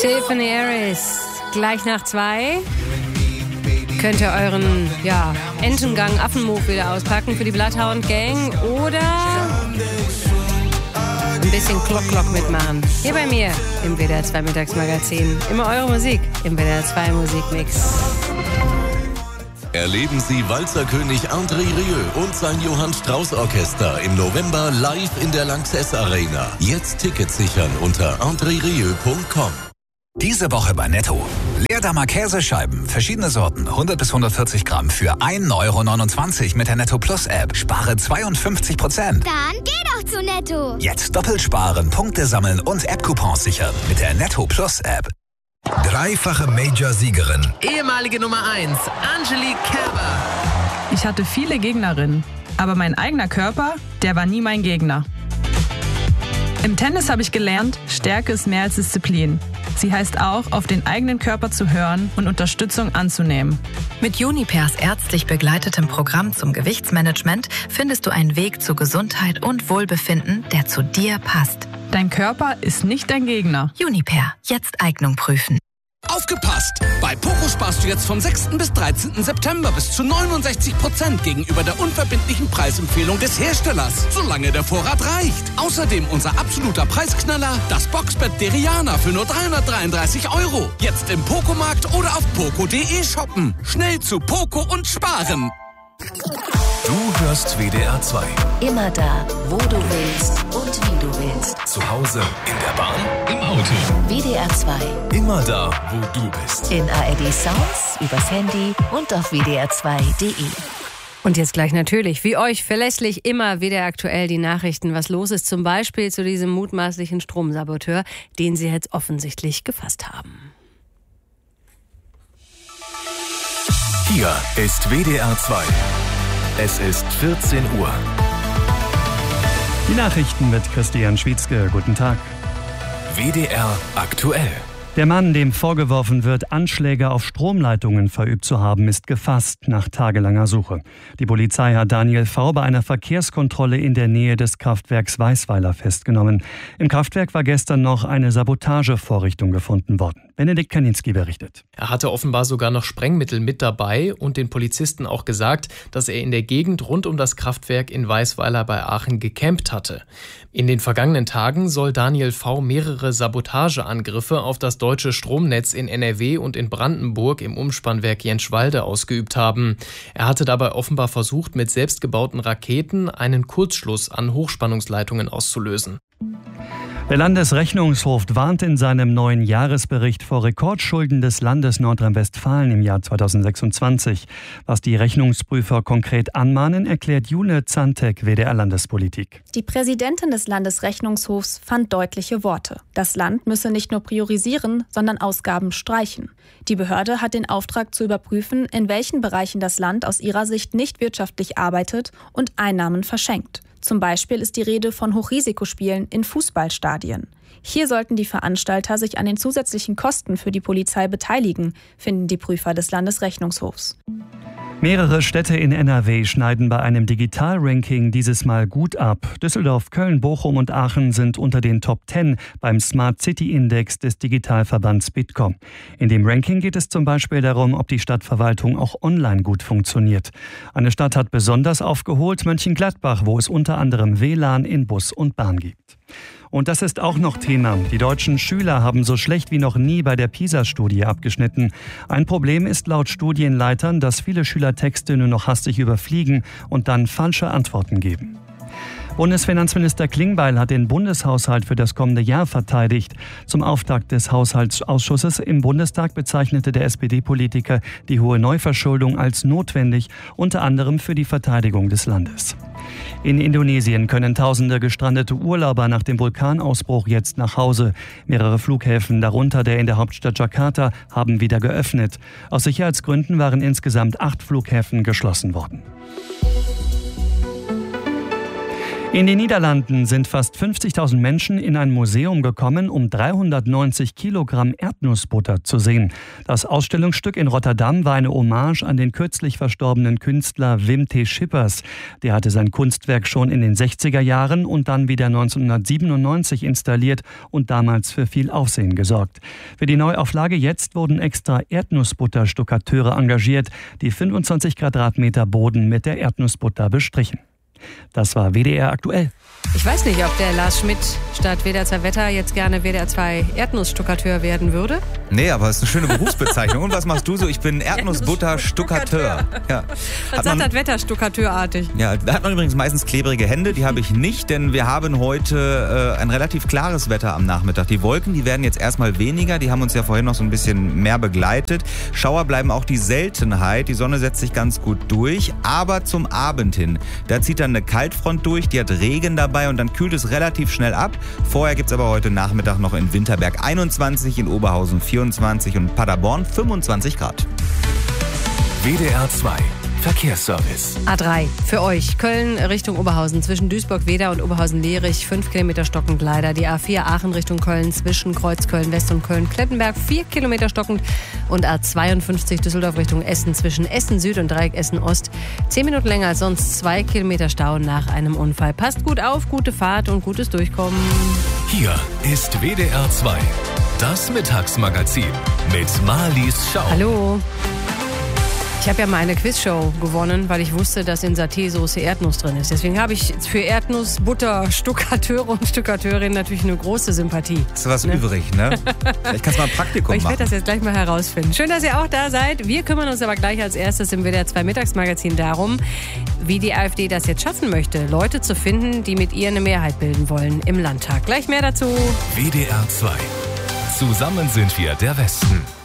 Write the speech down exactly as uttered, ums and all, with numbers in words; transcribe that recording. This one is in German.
Tiffany Harris, gleich nach zwei. Könnt ihr euren ja, Entengang Affenmove wieder auspacken für die Bloodhound Gang oder ein bisschen Klock-Klock mitmachen. Hier bei mir im W D R zwei Mittagsmagazin. Immer eure Musik im W D R zwei Musikmix. Erleben Sie Walzerkönig André Rieu und sein Johann Strauß Orchester im November live in der Lanxess Arena. Jetzt Tickets sichern unter andre rieu punkt com. Diese Woche bei Netto. Leerdammer Käsescheiben, verschiedene Sorten, hundert bis hundertvierzig Gramm für ein Euro neunundzwanzig mit der Netto Plus App. Spare zweiundfünfzig Prozent. Dann geh doch zu Netto. Jetzt doppelt sparen, Punkte sammeln und App-Coupons sichern mit der Netto Plus App. Dreifache Major-Siegerin. Ehemalige Nummer eins, Angelique Kerber. Ich hatte viele Gegnerinnen, aber mein eigener Körper, der war nie mein Gegner. Im Tennis habe ich gelernt, Stärke ist mehr als Disziplin. Sie heißt auch, auf den eigenen Körper zu hören und Unterstützung anzunehmen. Mit Junipers ärztlich begleitetem Programm zum Gewichtsmanagement findest du einen Weg zu Gesundheit und Wohlbefinden, der zu dir passt. Dein Körper ist nicht dein Gegner. Juniper, jetzt Eignung prüfen. Aufgepasst! Bei Poco sparst du jetzt vom sechsten bis dreizehnten September bis zu neunundsechzig Prozent gegenüber der unverbindlichen Preisempfehlung des Herstellers, solange der Vorrat reicht. Außerdem unser absoluter Preisknaller, das Boxbett Deriana für nur dreihundertdreiunddreißig Euro. Jetzt im Poco-Markt oder auf poco punkt de shoppen. Schnell zu Poco und sparen. Du hörst W D R zwei. Immer da, wo du willst und wie du willst. Zu Hause, in der Bahn, im Auto. W D R zwei. Immer da, wo du bist. In A R D Sounds, übers Handy und auf w d r zwei punkt de. Und jetzt gleich natürlich, wie euch verlässlich immer wieder aktuell die Nachrichten, was los ist, zum Beispiel zu diesem mutmaßlichen Stromsaboteur, den sie jetzt offensichtlich gefasst haben. Hier ist W D R zwei. Es ist vierzehn Uhr. Die Nachrichten mit Christian Schwietzke. Guten Tag. W D R aktuell. Der Mann, dem vorgeworfen wird, Anschläge auf Stromleitungen verübt zu haben, ist gefasst nach tagelanger Suche. Die Polizei hat Daniel V. bei einer Verkehrskontrolle in der Nähe des Kraftwerks Weisweiler festgenommen. Im Kraftwerk war gestern noch eine Sabotagevorrichtung gefunden worden. Benedikt Kaninski berichtet. Er hatte offenbar sogar noch Sprengmittel mit dabei und den Polizisten auch gesagt, dass er in der Gegend rund um das Kraftwerk in Weisweiler bei Aachen gecampt hatte. In den vergangenen Tagen soll Daniel V. mehrere Sabotageangriffe auf das deutsche Stromnetz in N R W und in Brandenburg im Umspannwerk Jenschwalde ausgeübt haben. Er hatte dabei offenbar versucht, mit selbstgebauten Raketen einen Kurzschluss an Hochspannungsleitungen auszulösen. Der Landesrechnungshof warnt in seinem neuen Jahresbericht vor Rekordschulden des Landes Nordrhein-Westfalen im Jahr zweitausendsechsundzwanzig. Was die Rechnungsprüfer konkret anmahnen, erklärt Jule Zantek, W D R Landespolitik. Die Präsidentin des Landesrechnungshofs fand deutliche Worte. Das Land müsse nicht nur priorisieren, sondern Ausgaben streichen. Die Behörde hat den Auftrag zu überprüfen, in welchen Bereichen das Land aus ihrer Sicht nicht wirtschaftlich arbeitet und Einnahmen verschenkt. Zum Beispiel ist die Rede von Hochrisikospielen in Fußballstadien. Hier sollten die Veranstalter sich an den zusätzlichen Kosten für die Polizei beteiligen, finden die Prüfer des Landesrechnungshofs. Mehrere Städte in N R W schneiden bei einem Digital-Ranking dieses Mal gut ab. Düsseldorf, Köln, Bochum und Aachen sind unter den Top zehn beim Smart City Index des Digitalverbands Bitkom. In dem Ranking geht es zum Beispiel darum, ob die Stadtverwaltung auch online gut funktioniert. Eine Stadt hat besonders aufgeholt, Mönchengladbach, wo es unter anderem W L A N in Bus und Bahn gibt. Und das ist auch noch Thema. Die deutschen Schüler haben so schlecht wie noch nie bei der PISA-Studie abgeschnitten. Ein Problem ist laut Studienleitern, dass viele Schüler Texte nur noch hastig überfliegen und dann falsche Antworten geben. Bundesfinanzminister Klingbeil hat den Bundeshaushalt für das kommende Jahr verteidigt. Zum Auftakt des Haushaltsausschusses im Bundestag bezeichnete der S P D-Politiker die hohe Neuverschuldung als notwendig, unter anderem für die Verteidigung des Landes. In Indonesien können tausende gestrandete Urlauber nach dem Vulkanausbruch jetzt nach Hause. Mehrere Flughäfen, darunter der in der Hauptstadt Jakarta, haben wieder geöffnet. Aus Sicherheitsgründen waren insgesamt acht Flughäfen geschlossen worden. In den Niederlanden sind fast fünfzigtausend Menschen in ein Museum gekommen, um dreihundertneunzig Kilogramm Erdnussbutter zu sehen. Das Ausstellungsstück in Rotterdam war eine Hommage an den kürzlich verstorbenen Künstler Wim T. Schippers. Der hatte sein Kunstwerk schon in den sechziger Jahren und dann wieder neunzehnhundertsiebenundneunzig installiert und damals für viel Aufsehen gesorgt. Für die Neuauflage jetzt wurden extra Erdnussbutter-Stuckateure engagiert, die fünfundzwanzig Quadratmeter Boden mit der Erdnussbutter bestrichen. Das war W D R aktuell. Ich weiß nicht, ob der Lars Schmidt statt W D R zwei Wetter jetzt gerne W D R zwei Erdnussstuckateur werden würde. Nee, aber es ist eine schöne Berufsbezeichnung. Und was machst du so? Ich bin Erdnussbutter-Stuckateur. Ja. Was sagt das Wetter Stuckateurartig? Ja, da hat man übrigens meistens klebrige Hände. Die habe ich nicht, denn wir haben heute äh, ein relativ klares Wetter am Nachmittag. Die Wolken, die werden jetzt erstmal weniger. Die haben uns ja vorhin noch so ein bisschen mehr begleitet. Schauer bleiben auch die Seltenheit. Die Sonne setzt sich ganz gut durch. Aber zum Abend hin, da zieht dann eine Kaltfront durch. Die hat Regen dabei und dann kühlt es relativ schnell ab. Vorher gibt es aber heute Nachmittag noch in Winterberg einundzwanzig, in Oberhausen vierundzwanzig und Paderborn fünfundzwanzig Grad. W D R zwei Verkehrsservice. A drei für euch. Köln Richtung Oberhausen zwischen Duisburg-Wedau und Oberhausen-Lerich. fünf Kilometer stockend leider. Die A vier Aachen Richtung Köln zwischen Kreuzköln-West und Köln-Klettenberg. vier Kilometer stockend. Und A zweiundfünfzig Düsseldorf Richtung Essen zwischen Essen-Süd und Dreieck Essen-Ost. zehn Minuten länger als sonst. zwei Kilometer Stau nach einem Unfall. Passt gut auf, gute Fahrt und gutes Durchkommen. Hier ist W D R zwei. Das Mittagsmagazin mit Marlies Schau. Hallo. Ich habe ja mal eine Quizshow gewonnen, weil ich wusste, dass in Saté-Soße Erdnuss drin ist. Deswegen habe ich für Erdnuss, Butter, Stuckateure und Stuckateurinnen natürlich eine große Sympathie. Ist was ne? übrig, ne? Vielleicht kannst du mal ein Praktikum ich machen. Ich werde das jetzt gleich mal herausfinden. Schön, dass ihr auch da seid. Wir kümmern uns aber gleich als erstes im W D R zwei Mittagsmagazin darum, wie die AfD das jetzt schaffen möchte, Leute zu finden, die mit ihr eine Mehrheit bilden wollen im Landtag. Gleich mehr dazu. W D R zwei. Zusammen sind wir der Westen.